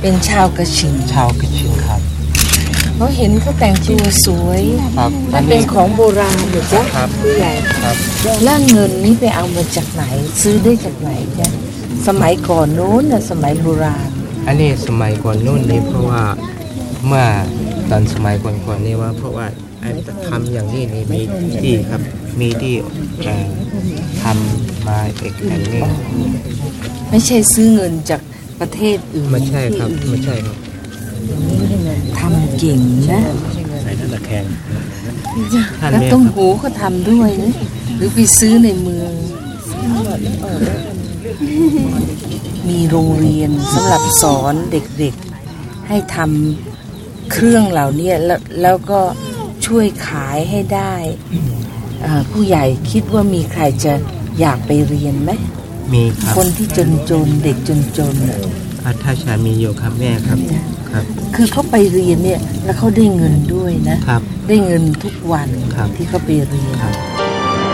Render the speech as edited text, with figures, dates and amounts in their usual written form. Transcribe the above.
เป็นชาวกระชิงครับเขาเห็นเขาแต่งตัวสวยครับมันเป็นของโบราณเหรอจ๊ะผู้ใหญ่ครับแล้วเงินนี้ไปเอามาจากไหนซื้อได้จากไหนจ๊ะสมัยก่อนโน้นน่ะสมัยโบราณอันนี้สมัยก่อนนู่นนี่เพราะว่าเมื่อตอนสมัยก่อนนี่ว่าเพราะว่าทำอย่างนี้นี่มีที่ครับมีที่ทำมาเอกอันนี้ไม่ใช่ซื้อเงินจากประเทศอื่นไม่ใช่ครับไม่ใช่ครับทำเก่งนะใส่ท่านตะแคงแล้วต้มหูก็ทำด้วยนะหรือไปซื้อในเมืองมีโรงเรียนสำหรับสอนเด็กๆให้ทำเครื่องเหล่านี้แล้วก็ช่วยขายให้ได้ผู้ใหญ่คิดว่ามีใครจะอยากไปเรียนไหมมีครับคนที่จนๆเด็กจนๆถ้าชามีอยู่ครับแม่ครับคือเขาไปเรียนเนี่ยแล้วเขาได้เงินด้วยนะครับได้เงินทุกวันที่เขาไปเรียน